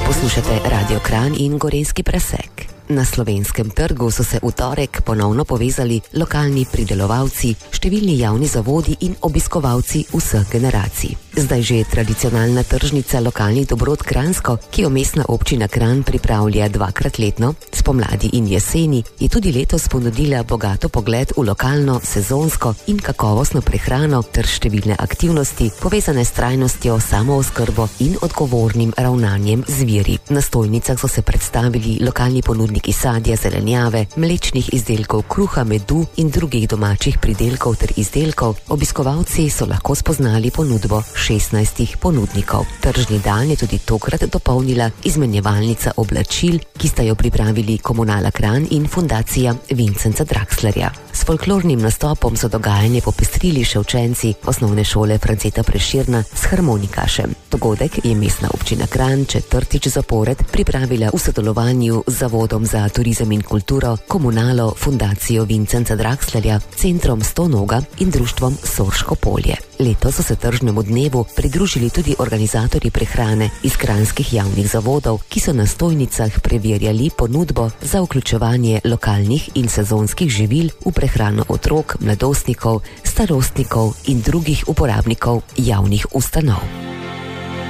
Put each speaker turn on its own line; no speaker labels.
Poslušate Radio Kranj in Gorenjski presek. Na slovenskem trgu so se v torek ponovno povezali lokalni pridelovalci, številni javni zavodi in obiskovalci vseh generacij. Zdaj že tradicionalna tržnica lokalnih dobrot Kranjsko, ki jo mestna občina Kranj pripravlja dvakrat letno, spomladi in jeseni, je tudi letos ponudila bogato pogled v lokalno, sezonsko in kakovostno prehrano ter številne aktivnosti, povezane s trajnostjo, samooskrbo in odgovornim ravnanjem z viri. Na stojnicah so se predstavili lokalni ponudniki sadja, zelenjave, mlečnih izdelkov, kruha, medu in drugih domačih pridelkov ter izdelkov. Obiskovalci so lahko spoznali ponudbo 16 ponudnikov. Tržni dan je tudi tokrat dopolnila izmenjevalnica oblačil, ki sta jo pripravili Komunala Kranj in fundacija Vincenza Draxlerja. S folklornim nastopom so dogajanje popestrili še učenci osnovne šole Franceta Prešerna s harmonikašem. Dogodek je mestna občina Kranj četrtič zapored pripravila v sodelovanju z Zavodom za turizem in kulturo, Komunalo, fundacijo Vincenza Draxlerja, centrom Stonoga in društvom Sorško polje. Letos so se tržnemu dnevu pridružili tudi organizatorji prehrane iz kranjskih javnih zavodov, ki so na stojnicah preverjali ponudbo za vključevanje lokalnih in sezonskih živil v prehrano otrok, mladostnikov, starostnikov in drugih uporabnikov javnih ustanov.